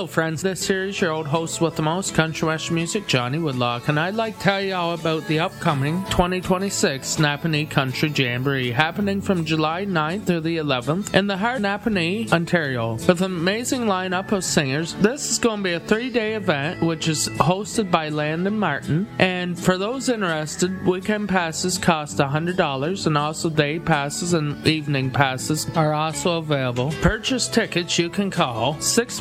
Hello friends, this here is your old host with the most, Country Western Music, Johnny Woodlock, and I'd like to tell you all about the upcoming 2026 Napanee Country Jamboree, happening from July 9th through the 11th in the heart of Napanee, Ontario. With an amazing lineup of singers, this is going to be a 3-day event which is hosted by Landon Martin, and for those interested, weekend passes cost $100, and also day passes and evening passes are also available. Purchase tickets you can call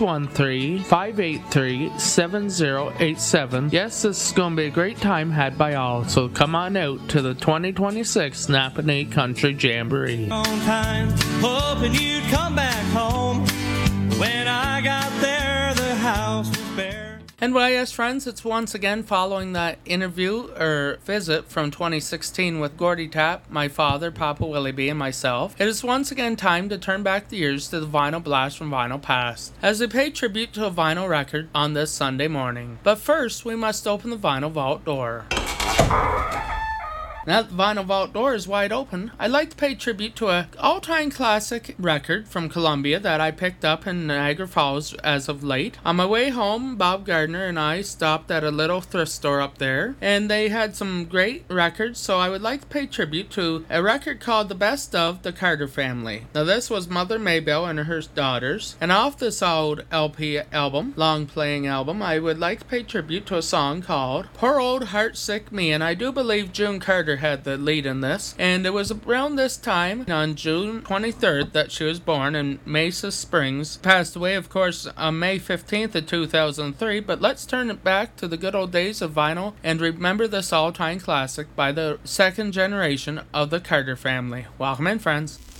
613-583-7087. Yes, this is going to be a great time had by all, so come on out to the 2026 Napanee Country Jamboree. On time, hoping you'd come back home. When I got there, the house was bare. And well, yes, friends, it's once again following that interview or visit from 2016 with Gordy Tapp, my father, Papa Willie B, and myself. It is once again time to turn back the years to the vinyl blast from Vinyl Past, as we pay tribute to a vinyl record on this Sunday morning. But first, we must open the vinyl vault door. Now that the vinyl vault door is wide open, I'd like to pay tribute to an all-time classic record from Columbia that I picked up in Niagara Falls as of late. On my way home, Bob Gardner and I stopped at a little thrift store up there, and they had some great records, so I would like to pay tribute to a record called The Best of the Carter Family. Now this was Mother Maybelle and her daughters, and off this old LP album, long-playing album, I would like to pay tribute to a song called Poor Old Heartsick Me, and I do believe June Carter had the lead in this, and it was around this time on June 23rd that she was born in Mesa Springs. Passed away, of course, on May 15th of 2003, but let's turn it back to the good old days of vinyl and remember this all-time classic by the second generation of the Carter family. Welcome in, friends.